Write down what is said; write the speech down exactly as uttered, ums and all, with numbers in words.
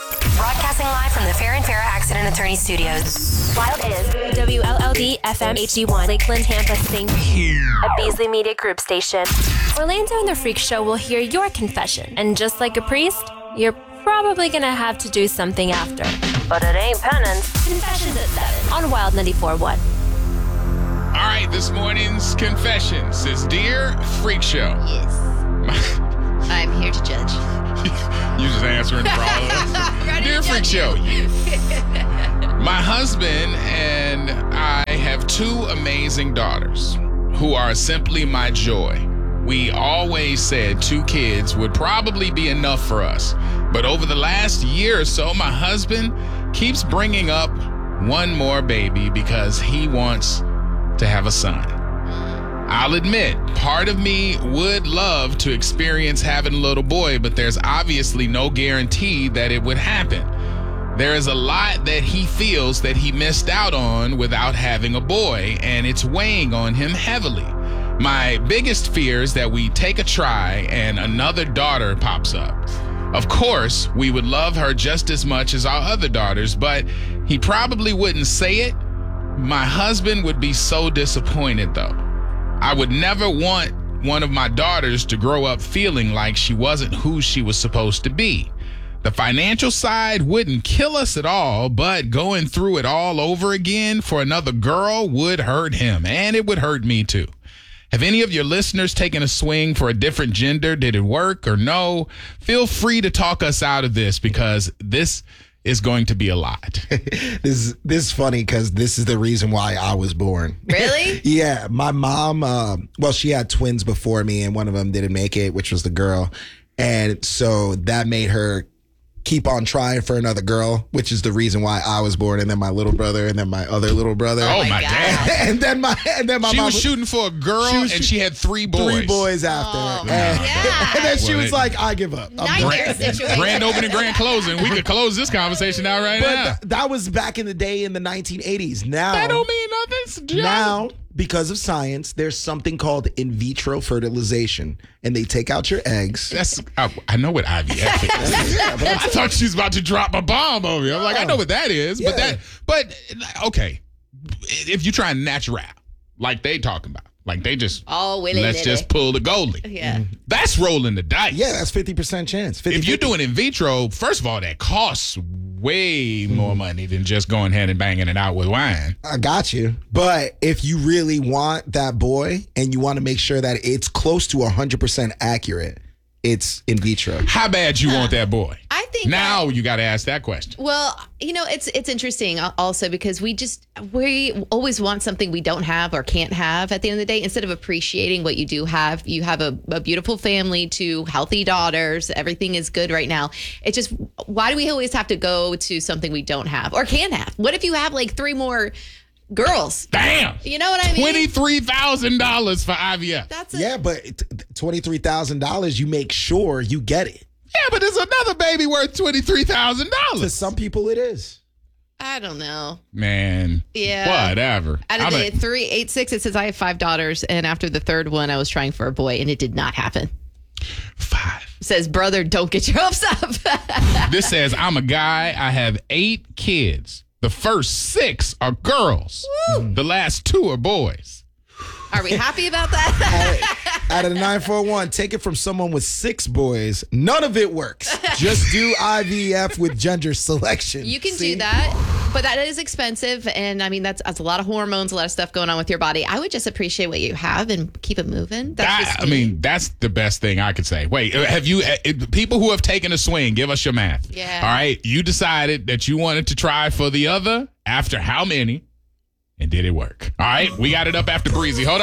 Broadcasting live from the Fair and Fair Accident Attorney Studios. Wild is W L L D F M H D one, Lakeland, Tampa, Saint a Beasley Media Group station. Orlando and the Freak Show will hear your confession. And just like a priest, you're probably going to have to do something after. But it ain't penance. Confessions at seven on Wild ninety-four point one. All right, this morning's confession says, Dear Freak Show. Yes. I'm here to judge. You just answering for all of us. Dear Freak Show. My husband and I have two amazing daughters who are simply my joy. We always said two kids would probably be enough for us. But over the last year or so, my husband keeps bringing up one more baby because he wants to have a son. I'll admit, part of me would love to experience having a little boy, but there's obviously no guarantee that it would happen. There is a lot that he feels that he missed out on without having a boy, and it's weighing on him heavily. My biggest fear is that we take a try and another daughter pops up. Of course, we would love her just as much as our other daughters, but he probably wouldn't say it. My husband would be so disappointed, though. I would never want one of my daughters to grow up feeling like she wasn't who she was supposed to be. The financial side wouldn't kill us at all, but going through it all over again for another girl would hurt him, and it would hurt me too. Have any of your listeners taken a swing for a different gender? Did it work or no? Feel free to talk us out of this because this is going to be a lot. this this is funny because this is the reason why I was born. Really? Yeah, my mom, um, well, she had twins before me, and one of them didn't make it, which was the girl. And so that made her keep on trying for another girl, which is the reason why I was born, and then my little brother, and then my other little brother. Oh, my my God. God. and then my and then my She mom was shooting for a girl, She was and shoot- she had three boys. three boys after. Oh, and, yeah. and then she Well, was it- like, I give up. I'm Nightmare done. situation. Grand opening, grand closing. We could close this conversation out right But now. th- that was back in the day in the nineteen eighties. Now, That don't mean nothing. now, because of science, there's something called in vitro fertilization, and they take out your eggs. That's I, I know what I V F is. Yeah, but I thought she was about to drop a bomb over you. I'm like, I know what that is, but Yeah. that, but okay, if you try and natural, like they talking about, like they just All willy let's nilly. just pull the goalie. Yeah. That's rolling the dice. Yeah, that's fifty percent chance. fifty, If you're fifty. doing in vitro, first of all, that costs way more money than just going ahead and banging it out with wine. I got you. But if you really want that boy and you want to make sure that it's close to one hundred percent accurate, it's in vitro. How bad you want that boy? I think Now that- you got to ask that question. Well, you know, it's it's interesting also because we just we always want something we don't have or can't have at the end of the day. Instead of appreciating what you do have, you have a, a beautiful family, two healthy daughters. Everything is good right now. It's just, why do we always have to go to something we don't have or can have? What if you have like three more girls? Damn. You know what I mean? twenty-three thousand dollars for I V F. That's a, Yeah, but twenty-three thousand dollars, you make sure you get it. Yeah, but there's another baby worth twenty-three thousand To dollars. some people, it is. I don't know. Man. Yeah. Whatever. Out of I'm the a- three, eight, six, it says I have five daughters, and after the third one, I was trying for a boy, and it did not happen. five. It says, brother, don't get your hopes up. This says I'm a guy. I have eight kids. The first six are girls. The last two are boys. Are we happy about that? Out of the nine four one, take it from someone with six boys. None of it works. Just do I V F with gender selection. You can See? do that, but that is expensive. And I mean, that's, that's a lot of hormones, a lot of stuff going on with your body. I would just appreciate what you have and keep it moving. That's That- just I me. mean, that's the best thing I could say. Wait, uh, have you, uh, it- people who have taken a swing, give us your math. Yeah. All right. You decided that you wanted to try for the other after how many? And did it work? All right. We got it up after Breezy. Hold on.